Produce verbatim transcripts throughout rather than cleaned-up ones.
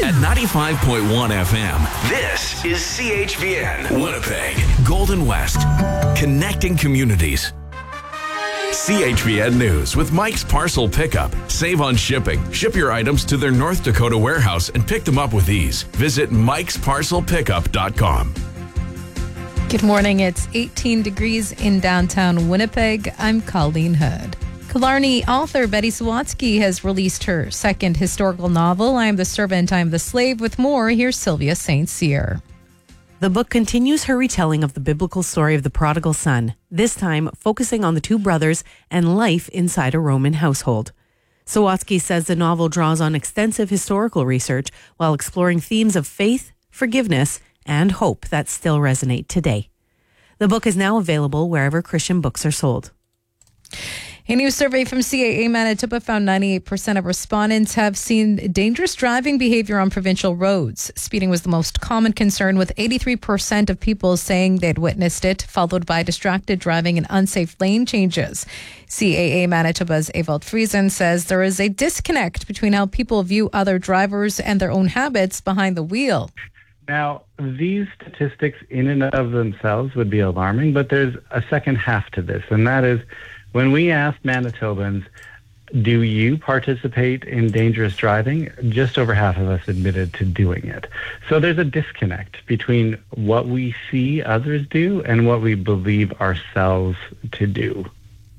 At ninety-five point one F M, this is C H V N, Winnipeg, Golden West, connecting communities. C H V N News with Mike's Parcel Pickup. Save on shipping. Ship your items to their North Dakota warehouse and pick them up with ease. Visit mikes parcel pickup dot com. Good morning. It's eighteen degrees in downtown Winnipeg. I'm Colleen Hood. Killarney author Betty Sawatsky has released her second historical novel, I Am the Servant, I Am the Slave. With more, here's Sylvia Saint Cyr. The book continues her retelling of the biblical story of the prodigal son, this time focusing on the two brothers and life inside a Roman household. Sawatsky says the novel draws on extensive historical research while exploring themes of faith, forgiveness, and hope that still resonate today. The book is now available wherever Christian books are sold. A new survey from C A A Manitoba found ninety-eight percent of respondents have seen dangerous driving behavior on provincial roads. Speeding was the most common concern, with eighty-three percent of people saying they'd witnessed it, followed by distracted driving and unsafe lane changes. C A A Manitoba's Evald Friesen says there is a disconnect between how people view other drivers and their own habits behind the wheel. Now, these statistics in and of themselves would be alarming, but there's a second half to this, and that is when we asked Manitobans, do you participate in dangerous driving? Just over half of us admitted to doing it. So there's a disconnect between what we see others do and what we believe ourselves to do.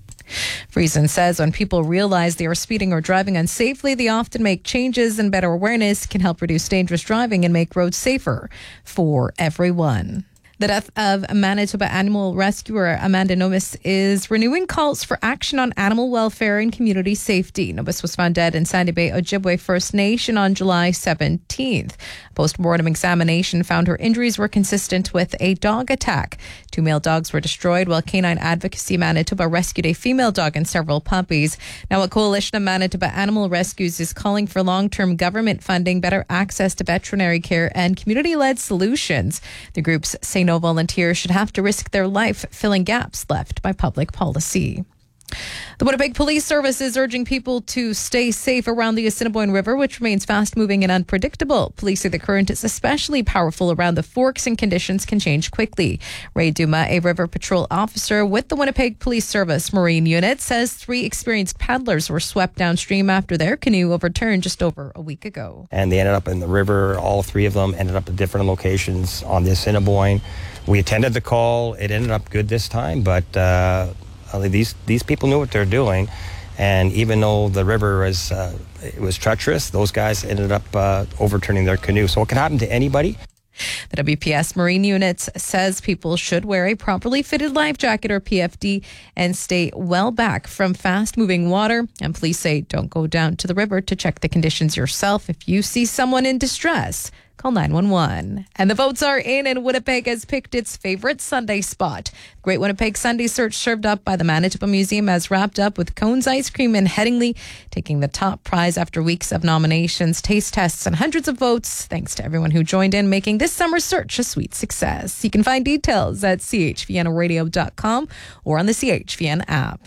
Friesen says when people realize they are speeding or driving unsafely, they often make changes, and better awareness can help reduce dangerous driving and make roads safer for everyone. The death of Manitoba animal rescuer Amanda Nomis is renewing calls for action on animal welfare and community safety. Nomis was found dead in Sandy Bay Ojibwe First Nation on July seventeenth. A post-mortem examination found her injuries were consistent with a dog attack. Two male dogs were destroyed, while Canine Advocacy Manitoba rescued a female dog and several puppies. Now, a coalition of Manitoba animal rescues is calling for long-term government funding, better access to veterinary care, and community-led solutions. The groups say no volunteers should have to risk their life filling gaps left by public policy. The Winnipeg Police Service is urging people to stay safe around the Assiniboine River, which remains fast-moving and unpredictable. Police say the current is especially powerful around the forks and conditions can change quickly. Ray Duma, a river patrol officer with the Winnipeg Police Service Marine Unit, says three experienced paddlers were swept downstream after their canoe overturned just over a week ago. And they ended up in the river. All three of them ended up at different locations on the Assiniboine. We attended the call. It ended up good this time, but uh, these these people knew what they're doing. And even though the river was, uh, it was treacherous, those guys ended up uh, overturning their canoe. So it can happen to anybody. The W P S Marine Unit says people should wear a properly fitted life jacket or P F D and stay well back from fast-moving water. And police say don't go down to the river to check the conditions yourself. If you see someone in distress, call nine one one. And the votes are in, and Winnipeg has picked its favorite Sunday spot. Great Winnipeg Sunday Search, served up by the Manitoba Museum, has wrapped up with Cones Ice Cream in Headingley, taking the top prize after weeks of nominations, taste tests, and hundreds of votes. Thanks to everyone who joined in, making this summer's search a sweet success. You can find details at c h v n radio dot com or on the C H V N app.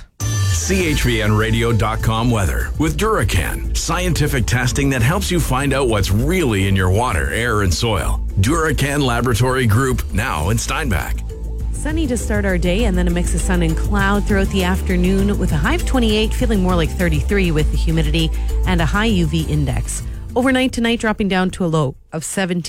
C H V N radio dot com weather with Duracan. Scientific testing that helps you find out what's really in your water, air, and soil. Duracan Laboratory Group, now in Steinbach. Sunny to start our day, and then a mix of sun and cloud throughout the afternoon, with a high of twenty-eight, feeling more like thirty-three with the humidity and a high U V index. Overnight tonight, dropping down to a low of seventeen.